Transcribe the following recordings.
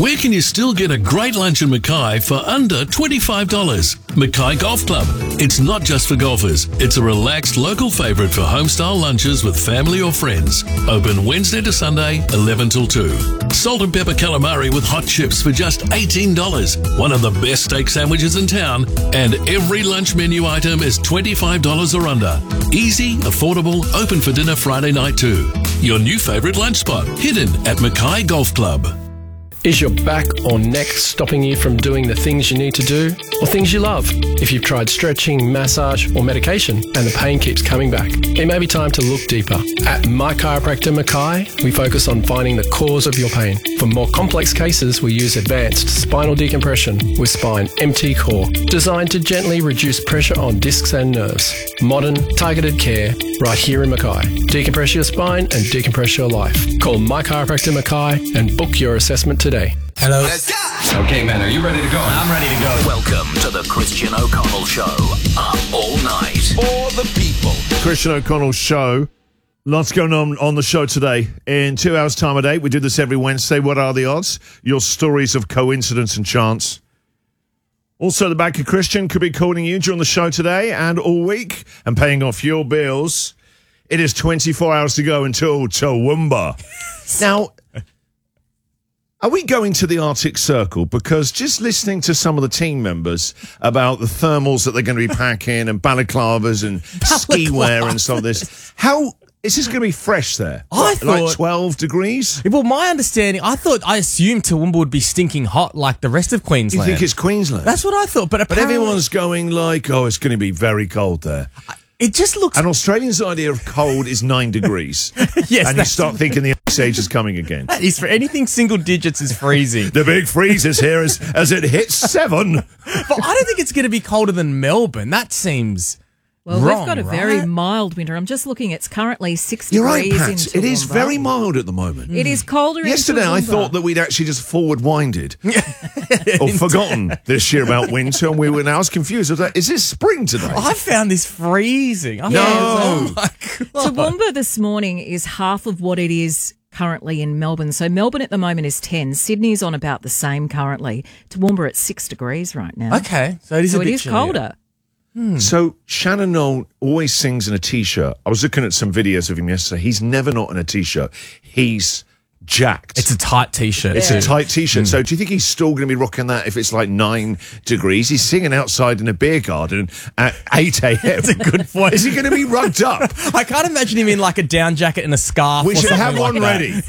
Where can you still get a great lunch in Mackay for under $25? Mackay Golf Club. It's not just for golfers. It's a relaxed local favourite for home-style lunches with family or friends. Open Wednesday to Sunday, 11 till 2. Salt and pepper calamari with hot chips for just $18. One of the best steak sandwiches in town. And every lunch menu item is $25 or under. Easy, affordable, open for dinner Friday night too. Your new favourite lunch spot, hidden at Mackay Golf Club. Is your back or neck stopping you from doing the things you need to do or things you love? If you've tried stretching, massage or medication and the pain keeps coming back, it may be time to look deeper. At My Chiropractor Mackay, we focus on finding the cause of your pain. For more complex cases, we use advanced spinal decompression with Spine MT Core, designed to gently reduce pressure on discs and nerves. Modern, targeted care right here in Mackay. Decompress your spine and decompress your life. Call My Chiropractor Mackay and book your assessment today. Hello. Let's go! Okay, man, are you ready to go? I'm ready to go. Welcome to the Christian O'Connell Show. Up all night. For the people. Christian O'Connell Show. Lots going on the show today. In 2 hours' time at 8, we do this every Wednesday. What are the odds? Your stories of coincidence and chance. Also, the Back of Christian could be calling you during the show today and all week and paying off your bills. It is 24 hours to go until Toowoomba. Now, are we going to the Arctic Circle? Because just listening to some of the team members about the thermals that they're going to be packing and balaclavas and ski wear and some of this, how is this going to be fresh there? I thought, like 12 degrees? Well, my understanding, I assumed Toowoomba would be stinking hot like the rest of You Queensland. think it's Queensland? That's what I thought. But apparently, everyone's going like, oh, it's going to be very cold there. it just looks... An Australian's idea of cold is 9 degrees. Yes, and you start thinking the ice age is coming again. That is for anything single digits is freezing. The big freeze is here as it hits 7. But I don't think it's going to be colder than Melbourne. That seems Well, wrong, we've got a very mild winter. I'm just looking. It's currently 6 You're right, degrees Pat. in It is Toowoomba. very mild at the moment. It is colder in Yesterday, I Toowoomba. thought that we'd actually just forward-winded or forgotten this year about winter, and I was confused. I was like, is this spring today? I found this freezing. No. Oh my God. Toowoomba this morning is half of what it is currently in Melbourne. So Melbourne at the moment is 10. Sydney's on about the same currently. Toowoomba at 6 degrees right now. Okay, so it is a bit chillier. colder. So Shannon Knoll always sings in a T-shirt. I was looking at some videos of him yesterday. He's never not in a T-shirt. He's jacked. It's a tight T-shirt. It's a tight T-shirt. So do you think he's still going to be rocking that if it's like 9 degrees? He's singing outside in a beer garden at 8 a.m. That's a good point. Is he going to be rugged up? I can't imagine him in like a down jacket and a scarf. We or should something have like one that. ready.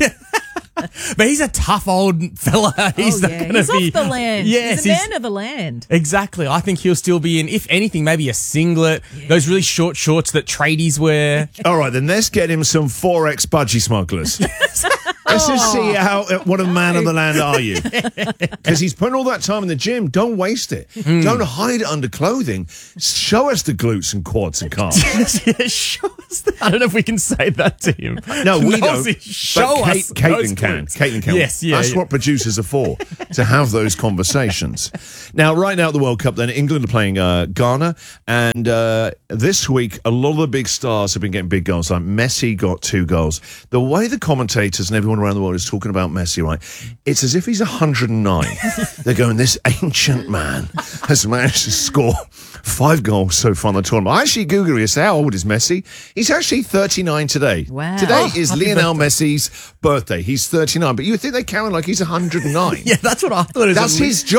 But he's a tough old fella. He's not going to He's be off the land. Yes, he's a man of the land. Exactly. I think he'll still be in, if anything, maybe a singlet, those really short shorts that tradies wear. All right, then let's get him some 4X budgie smugglers. Let's just see what a man of the land are you. Because he's putting all that time in the gym. Don't waste it. Don't hide it under clothing. Show us the glutes and quads and calves. Yeah, show us that. I don't know if we can say that to him. No, we Nosy, don't. Show but us. Caitlin can. Caitlin can. Yes, yeah. That's what producers are for, to have those conversations. Now, right now at the World Cup, then England are playing Ghana, and this week a lot of the big stars have been getting big goals. Like Messi got 2 goals. The way the commentators and everyone around the world is talking about Messi, right? It's as if he's 109. They're going, this ancient man has managed to score 5 goals so far in the tournament. I actually Googled it. How old is Messi? He's actually 39 today. Wow. Today is happy Lionel Messi's birthday. He's 39, but you would think they count like he's 109. Yeah, that's what I thought. That's his job.